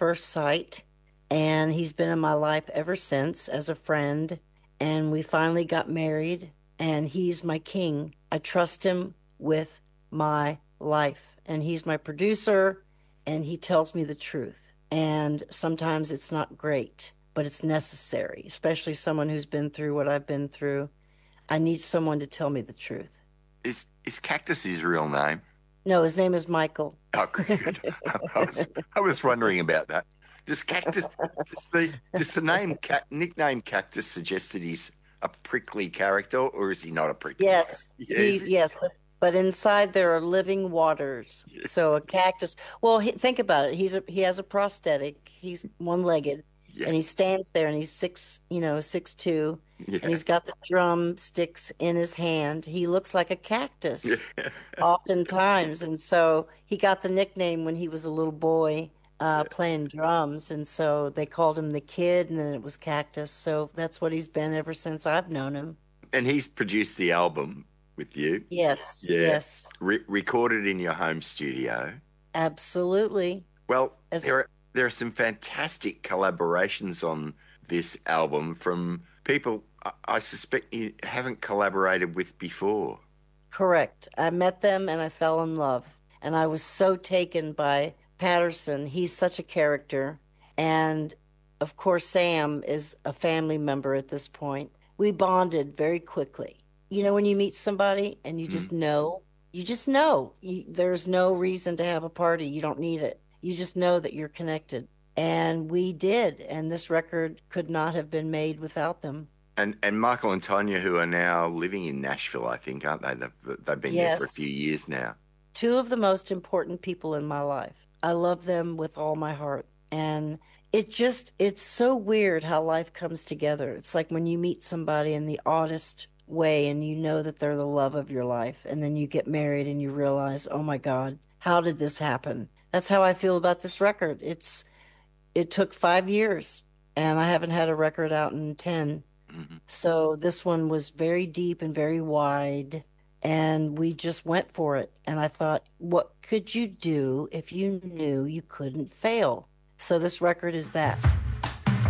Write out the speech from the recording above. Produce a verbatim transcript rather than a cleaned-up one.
first sight, and he's been in my life ever since as a friend. And we finally got married, and he's my king. I trust him with my life, and he's my producer, and he tells me the truth. And sometimes it's not great, but it's necessary, especially someone who's been through what I've been through. I need someone to tell me the truth. Is is Cactus his real name? No, his name is Michael. Oh, good. I was I was wondering about that. Does Cactus does the does the name Ca- nickname Cactus suggest that he's a prickly character, or is he not a prickly character? Yes, Yeah, he, is he? yes, but, but inside there are living waters. Yeah, So a cactus, well, he, think about it. He's a, he has a prosthetic. He's one-legged yeah, and he stands there and he's six, you know, six two, and yeah, he's got the drumsticks in his hand. He looks like a cactus yeah. oftentimes. And so he got the nickname when he was a little boy uh, playing drums. And so they called him the Kid, and then it was Cactus. So that's what he's been ever since I've known him. And he's produced the album with you. Yes, Yeah, yes, Re- recorded in your home studio. absolutely. Well, As there are there are some fantastic collaborations on this album from people I, I suspect you haven't collaborated with before. correct. I met them and I fell in love. And I was so taken by Patterson. He's such a character. And of course, Sam is a family member at this point. We bonded very quickly. You know, when you meet somebody and you Mm. just know, you just know. You, there's no reason to have a party. You don't need it. You just know that you're connected. And we did. And this record could not have been made without them. And and Michael and Tonya, who are now living in Nashville, I think, aren't they? They've, they've been there for a few Yes. years now. Two of the most important people in my life. I love them with all my heart. And it just, it's so weird how life comes together. It's like when you meet somebody in the oddest way and you know that they're the love of your life. And then you get married and you realize, oh my God, how did this happen? That's how I feel about this record. It's, it took five years and I haven't had a record out in ten. Mhm. So this one was very deep and very wide, and we just went for it. And I thought, what could you do if you knew you couldn't fail? So this record is that.